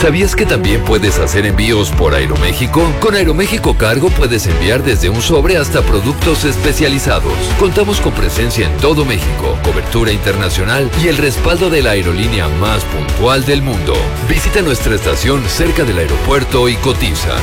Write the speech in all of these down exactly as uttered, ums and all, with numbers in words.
¿Sabías que también puedes hacer envíos por Aeroméxico? Con Aeroméxico Cargo puedes enviar desde un sobre hasta productos especializados. Contamos con presencia en todo México, cobertura internacional y el respaldo de la aerolínea más puntual del mundo. Visita nuestra estación cerca del aeropuerto y cotiza.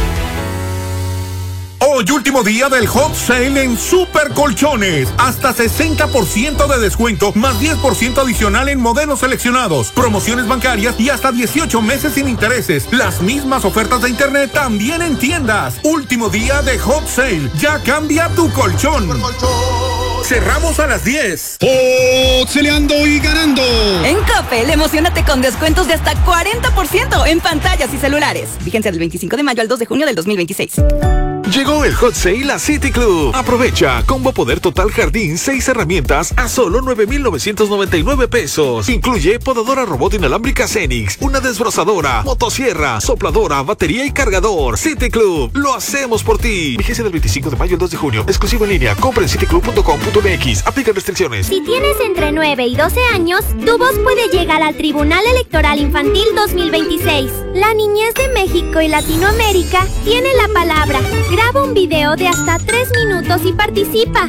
Hoy último día del Hot Sale en Super Colchones. Hasta sesenta por ciento de descuento, más diez por ciento adicional en modelos seleccionados, promociones bancarias y hasta dieciocho meses sin intereses. Las mismas ofertas de internet también en tiendas. Último día de Hot Sale. Ya cambia tu colchón. Cerramos a las diez. ¡Oxeleando y ganando! En Coppel, emocionate con descuentos de hasta cuarenta por ciento en pantallas y celulares. Vigencia del veinticinco de mayo al dos de junio del dos mil veintiséis. Llegó el Hot Sale a City Club. Aprovecha, combo poder total jardín, seis herramientas a solo nueve mil novecientos noventa y nueve pesos. Incluye podadora robot inalámbrica Cenix, una desbrozadora, motosierra, sopladora, batería y cargador. City Club, lo hacemos por ti. Vigencia del veinticinco de mayo al dos de junio. Exclusivo en línea. Compra en cityclub punto com punto m x. Aplican restricciones. Si tienes entre nueve y doce años, tu voz puede llegar al Tribunal Electoral Infantil dos mil veintiséis. La niñez de México y Latinoamérica tiene la palabra. Graba un video de hasta tres minutos y participa.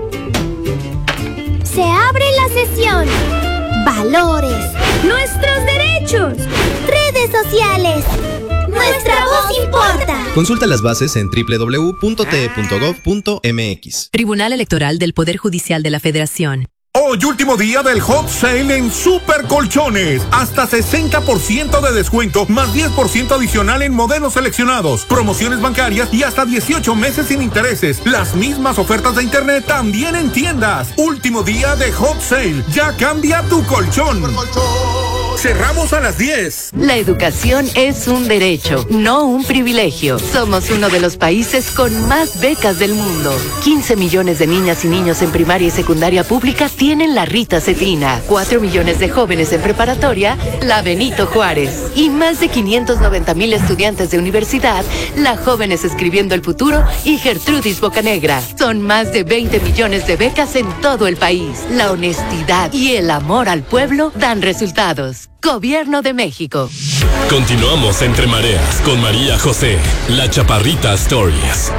Se abre la sesión. Valores. Nuestros derechos. Redes sociales. Nuestra voz importa. Consulta las bases en doble u doble u doble u punto t e punto gov punto m x. Tribunal Electoral del Poder Judicial de la Federación. Hoy último día del Hot Sale en Super Colchones. Hasta sesenta por ciento de descuento, más diez por ciento adicional en modelos seleccionados, promociones bancarias y hasta dieciocho meses sin intereses. Las mismas ofertas de internet también en tiendas. Último día de Hot Sale. Ya cambia tu colchón. Cerramos a las diez. La educación es un derecho, no un privilegio. Somos uno de los países con más becas del mundo. quince millones de niñas y niños en primaria y secundaria pública tienen la Rita Cetina. cuatro millones de jóvenes en preparatoria, la Benito Juárez. Y más de quinientos noventa mil estudiantes de universidad, la Jóvenes Escribiendo el Futuro y Gertrudis Bocanegra. Son más de veinte millones de becas en todo el país. La honestidad y el amor al pueblo dan resultados. Gobierno de México. Continuamos Entre Mareas con María José, la Chaparrita Stories.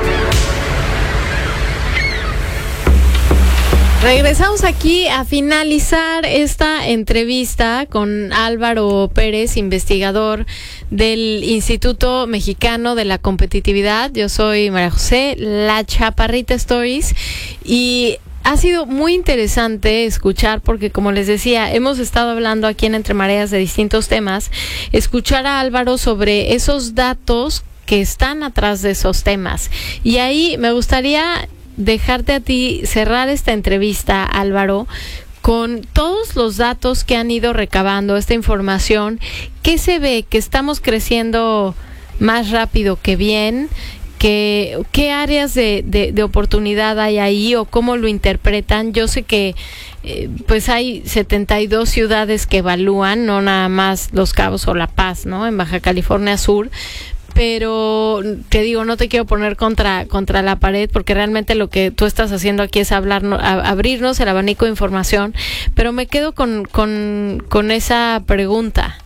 Regresamos aquí a finalizar esta entrevista con Álvaro Pérez, investigador del Instituto Mexicano de la Competitividad. Yo soy María José, la Chaparrita Stories, y ha sido muy interesante escuchar, porque como les decía, hemos estado hablando aquí en Entre Mareas de distintos temas, escuchar a Álvaro sobre esos datos que están atrás de esos temas. Y ahí me gustaría dejarte a ti cerrar esta entrevista, Álvaro, con todos los datos que han ido recabando, esta información. ¿Qué se ve? ¿Que estamos creciendo más rápido que bien? ¿Qué, qué áreas de, de, de oportunidad hay ahí o cómo lo interpretan? Yo sé que eh, pues hay setenta y dos ciudades que evalúan, no nada más Los Cabos o La Paz, ¿no? En Baja California Sur. Pero te digo, no te quiero poner contra contra la pared, porque realmente lo que tú estás haciendo aquí es hablar, a, abrirnos el abanico de información, pero me quedo con, con, con esa pregunta.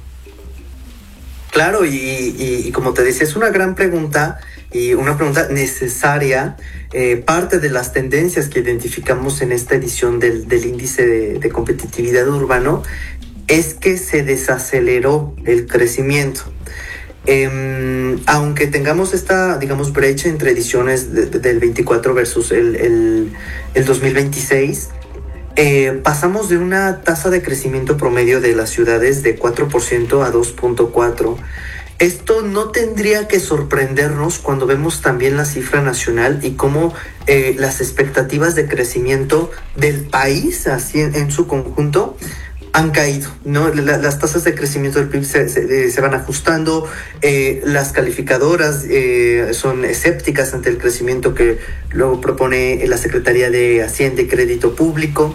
Claro, y, y, y como te decía, es una gran pregunta y una pregunta necesaria. Eh, parte de las tendencias que identificamos en esta edición del, del índice de, de competitividad urbano es que se desaceleró el crecimiento. Eh, aunque tengamos esta, digamos, brecha entre ediciones de, de, del veinticuatro versus el, el, el dos mil veintiséis, eh, pasamos de una tasa de crecimiento promedio de las ciudades de cuatro por ciento a dos punto cuatro por ciento. Esto no tendría que sorprendernos cuando vemos también la cifra nacional y cómo eh, las expectativas de crecimiento del país, así en, en su conjunto, han caído, ¿no? La, las tasas de crecimiento del P I B se, se, se van ajustando, eh, las calificadoras eh, son escépticas ante el crecimiento que luego propone la Secretaría de Hacienda y Crédito Público.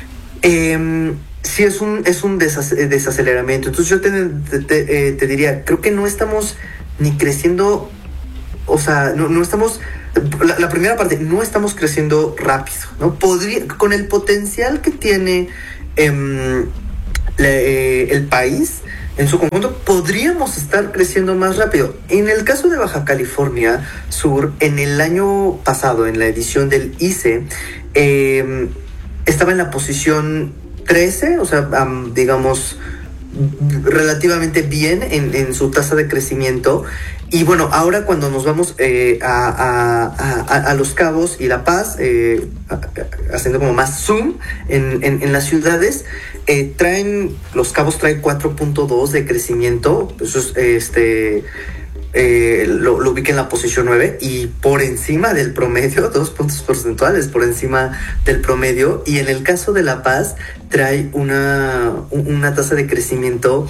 Eh, sí, es un, es un desaceleramiento. Entonces yo te, te, eh, te diría, creo que no estamos ni creciendo, o sea, no, no estamos... La, la primera parte, no estamos creciendo rápido, ¿no? Podría, con el potencial que tiene... Eh, le, eh, el país, en su conjunto podríamos estar creciendo más rápido. En el caso de Baja California Sur, en el año pasado, en la edición del I C E, eh, estaba en la posición trece, o sea, um, digamos, relativamente bien en, en su tasa de crecimiento. Y bueno, ahora cuando nos vamos eh, a, a, a, a Los Cabos y La Paz, eh, haciendo como más zoom en, en, en las ciudades, eh, traen, Los Cabos trae cuatro punto dos de crecimiento. Eso es, este, eh, lo, lo ubica en la posición nueve y por encima del promedio, dos puntos porcentuales por encima del promedio. Y en el caso de La Paz trae una, una tasa de crecimiento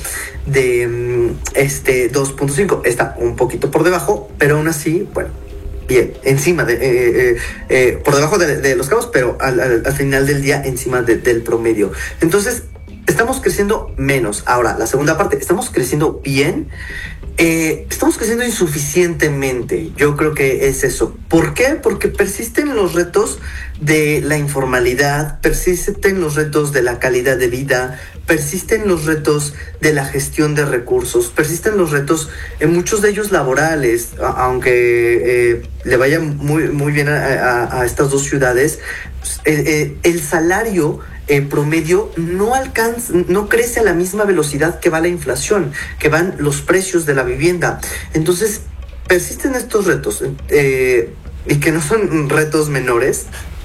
de este, dos punto cinco. Está un poquito por debajo, pero aún así, bueno, bien, encima de, eh, eh, eh, por debajo de, de Los Cabos, pero al, al, al final del día encima de, del promedio. Entonces, estamos creciendo menos. Ahora, la segunda parte, estamos creciendo bien. Eh, estamos creciendo insuficientemente, yo creo que es eso. ¿Por qué? Porque persisten los retos de la informalidad, persisten los retos de la calidad de vida, persisten los retos de la gestión de recursos, persisten los retos, en muchos de ellos laborales, aunque eh, le vaya muy, muy bien a, a, a estas dos ciudades, eh, eh, el salario Eh, promedio no alcanza, no crece a la misma velocidad que va la inflación, que van los precios de la vivienda. Entonces, persisten estos retos, eh, y que no son retos menores.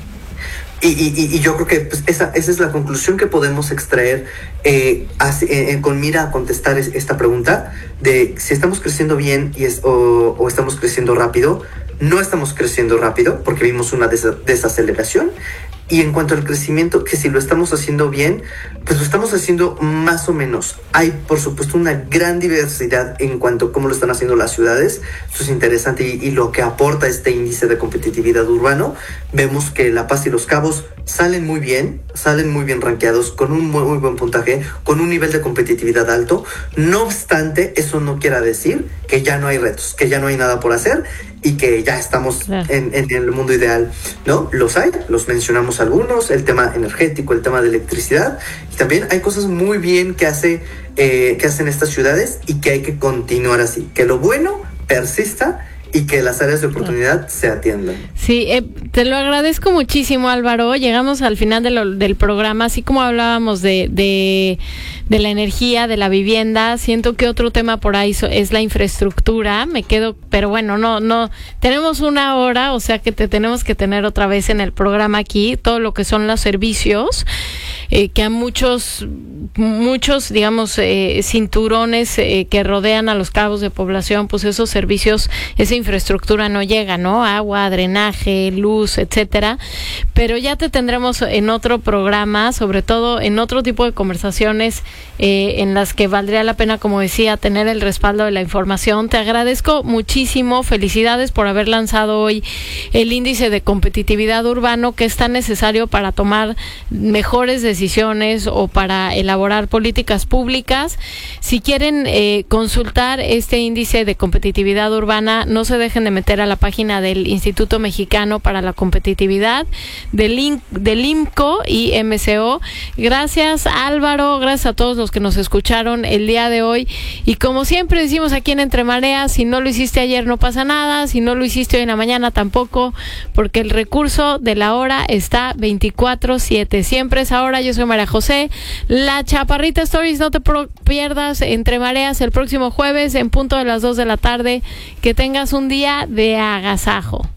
Y, y, y yo creo que pues, esa, esa es la conclusión que podemos extraer eh, así, eh, con mira a contestar es, esta pregunta de si estamos creciendo bien y es, o, o estamos creciendo rápido. No estamos creciendo rápido porque vimos una des- desaceleración. Y en cuanto al crecimiento, que si lo estamos haciendo bien, pues lo estamos haciendo más o menos. Hay, por supuesto, una gran diversidad en cuanto a cómo lo están haciendo las ciudades. Eso es interesante y, y lo que aporta este índice de competitividad urbano. Vemos que La Paz y Los Cabos salen muy bien, salen muy bien rankeados, con un muy, muy buen puntaje, con un nivel de competitividad alto. No obstante, eso no quiere decir que ya no hay retos, que ya no hay nada por hacer y que ya estamos en, en el mundo ideal, ¿no? Los hay, los mencionamos algunos, el tema energético, el tema de electricidad, y también hay cosas muy bien que hace eh, que hacen estas ciudades y que hay que continuar así, que lo bueno persista y que las áreas de oportunidad se atiendan. Sí, eh, te lo agradezco muchísimo, Álvaro. Llegamos al final de lo, del programa, así como hablábamos de, de, de la energía, de la vivienda. Siento que otro tema por ahí so, es la infraestructura. Me quedo, pero bueno, no, no, tenemos una hora, o sea que te tenemos que tener otra vez en el programa aquí, todo lo que son los servicios, eh, que a muchos, muchos, digamos, eh, cinturones eh, que rodean a los cabos de población, pues esos servicios, esa infraestructura no llega, ¿no? Agua, drenaje, luz, etcétera. Pero ya te tendremos en otro programa, sobre todo en otro tipo de conversaciones eh, en las que valdría la pena, como decía, tener el respaldo de la información. Te agradezco muchísimo, felicidades por haber lanzado hoy el índice de competitividad urbano, que es tan necesario para tomar mejores decisiones o para elaborar políticas públicas. Si quieren eh, consultar este índice de competitividad urbana, no se dejen de meter a la página del Instituto Mexicano para la Competitividad, del, I N, del I M C O y M C O. Gracias, Álvaro, gracias a todos los que nos escucharon el día de hoy. Y como siempre decimos aquí en Entre Mareas, si no lo hiciste ayer no pasa nada, si no lo hiciste hoy en la mañana tampoco, porque el recurso de la hora está veinticuatro siete. Siempre es ahora. Yo soy María José, la Chaparrita Stories. No te pierdas Entre Mareas el próximo jueves en punto de las dos de la tarde. Que tengas un día de agasajo.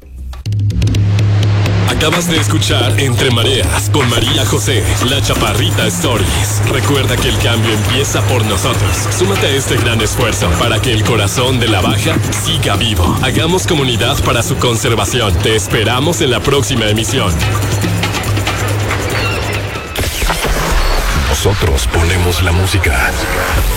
Acabas de escuchar Entre Mareas con María José, la Chaparrita Stories. Recuerda que el cambio empieza por nosotros. Súmate a este gran esfuerzo para que el corazón de la Baja siga vivo. Hagamos comunidad para su conservación. Te esperamos en la próxima emisión. Nosotros ponemos la música.